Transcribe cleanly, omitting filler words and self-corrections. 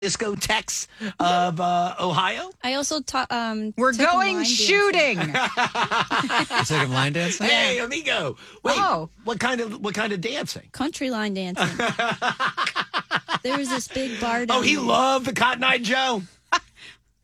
discotheques of Ohio. I also We're took him going line shooting. You took him line dancing? Hey, amigo. Wait, Oh. what kind of dancing? country line dancing. There was this big bar down Oh, he there. loved the Cotton Eye Joe.